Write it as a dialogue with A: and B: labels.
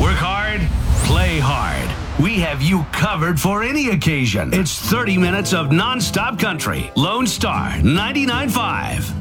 A: Work hard, play hard. We have you covered for any occasion. It's 30 minutes of non-stop country. Lone Star 99.5.